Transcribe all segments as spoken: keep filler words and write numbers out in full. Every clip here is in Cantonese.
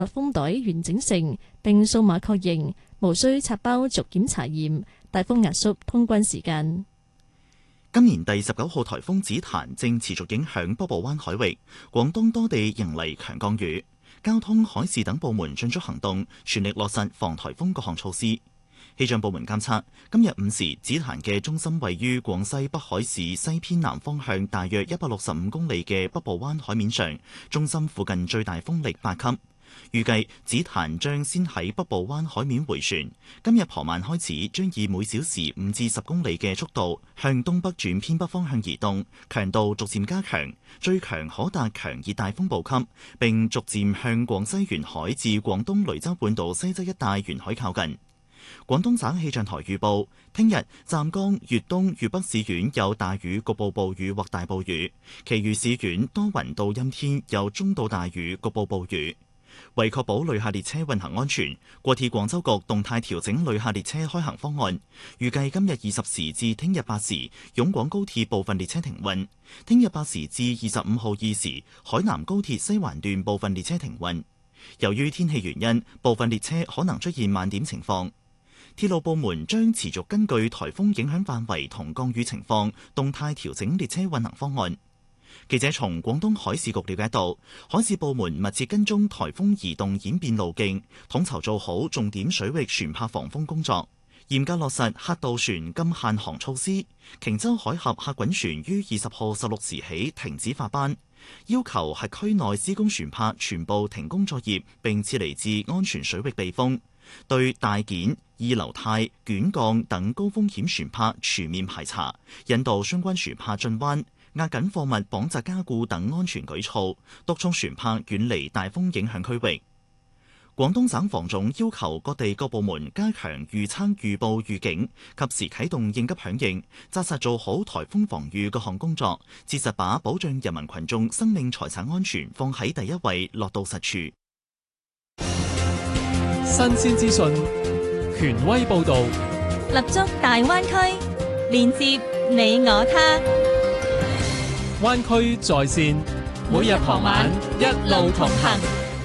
密封袋完整性並數碼確認，無需拆包逐檢查驗，大幅壓縮通關時間。 今年第十九號颱風紫檀正持續影響北部灣海域，廣東多地迎嚟強降雨，交通、海事等部門迅速行動，全力落實防颱風各項措施。氣象部門監測，今日午時紫檀嘅中心位於廣西北海市西偏南方向大約一百六十五公里嘅北部灣海面上，中心附近最大風力八級。預計紫檀將先喺北部灣海面回旋，今日傍晚開始將以每小時五至十公里嘅速度向東北轉偏北方向移動，強度逐漸加強，最強可達強熱帶風暴級，並逐漸向廣西沿海至廣東雷州半島西側一帶沿海靠近。廣東省氣象台預報，聽日湛江、粵東、粵北市縣有大雨，局部暴雨或大暴雨，其餘市縣多雲到陰天，有中到大雨，局部暴雨。為確保旅客列車運行安全，國鐵廣州局動態調整旅客列車開行方案，預計今日二十時至聽日八時，湧廣高鐵部分列車停運；聽日八時至二十五號二時，海南高鐵西環段部分列車停運。由於天氣原因，部分列車可能出現慢點情況。鐵路部門將持續根據颱風影響範圍同降雨情況，動態調整列車運行方案。記者從廣東海事局了解到，海事部門密切跟蹤颱風移動演變路徑，統籌做好重點水域船舶防風工作，嚴格落實客渡船禁限航措施。瓊州海峽客運船於二十號十六時起停止發班，要求轄區內施工船舶全部停工作業並撤離至安全水域避風，對大件、二流態、捲鋼等高風險船舶全面排查，引導相關船舶進灣，壓緊貨物綁紮加固等安全舉措，督促船舶遠離大風影響區域。廣東省防總要求各地各部門加強預測預報預警，及時啟動應急響應，紮實做好颱風防禦各項工作，切實把保障人民群眾生命財產安全放喺第一位，落到實處。 新鮮資訊，權威報導， 立足大灣區，連接你我他。 灣區在線，每日傍晚一路同行。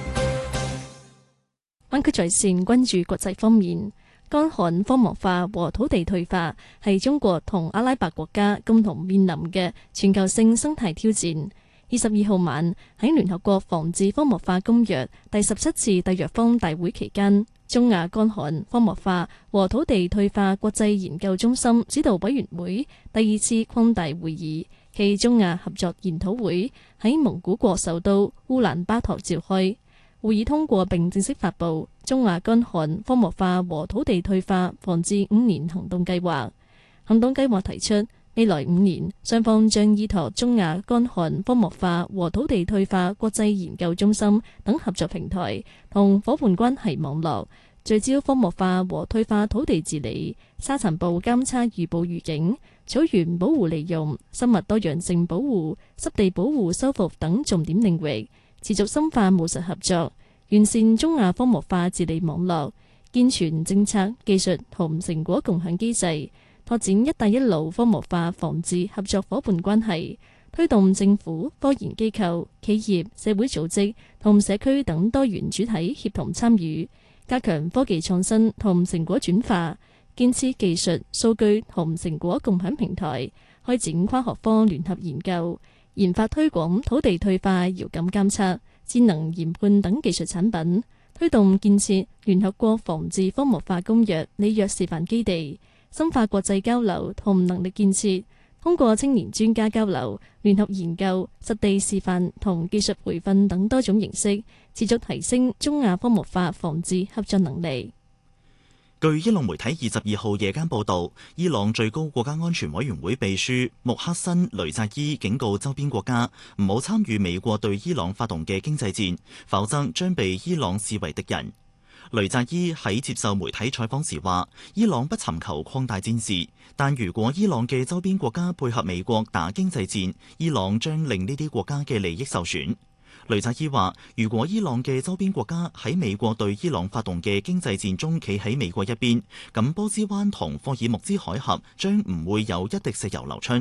灣區在線關注國際方面，乾旱、荒漠化和土地退化係中國同阿拉伯國家共同面臨嘅全球性生態挑戰。二十二號晚喺聯合國防治荒漠化公約第十七次締約方大會期間，中亞乾旱、荒漠化和土地退化國際研究中心指導委員會第二次擴大會議暨中亞合作研討會喺蒙古國首都烏蘭巴托召開。會議通過並正式發布中亞乾旱、荒漠化和土地退化防治五年行動計劃。行動計劃提出，未來五年，雙方將依託中亞乾旱、荒漠化和土地退化國際研究中心等合作平台同夥伴關係網絡，聚焦荒漠化和退化土地治理、沙塵暴監測預報預警、草原保護利用、生物多樣性保護、濕地保護修復等重點領域，持續深化務實合作，完善中亞荒漠化治理網絡，健全政策、技術同成果共享機制，拓展一帶一路荒漠化防治合作夥伴關係，推動政府、科研機構、企業、社會組織同社區等多元主體協同參與，加強科技創新同成果轉化，建設技術、數據同成果共享平台，開展跨學科聯合研究，研發推廣土地退化遙感監測、智能研判等技術產品，推動建設聯合國防治荒漠化公約里約示範基地，深化國際交流同能力建設，通過青年專家交流、聯合研究、實地示範同技術培訓等多種形式，持續提升中亞荒漠化防治合作能力。 據伊朗媒體二十二號夜間報導，伊朗最高國家安全委員會秘書穆克辛雷扎伊警告周邊國家唔好參與美國對伊朗發動嘅經濟戰，否則將被伊朗視為敵人。雷扎伊喺接受媒體採訪時話，伊朗不尋求擴大戰事，但如果伊朗嘅周邊國家配合美國打經濟戰，伊朗將令呢啲國家嘅利益受損。雷扎伊話，如果伊朗嘅周邊國家喺美國對伊朗發動嘅經濟戰中企喺美國一邊，咁波斯灣同霍爾木茲海峽將唔會有一滴石油流出。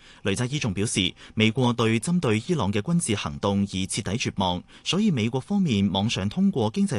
雷扎伊仲表示，美國對針對伊朗嘅軍事行動已徹底絕望，所以美國方面網上通過經濟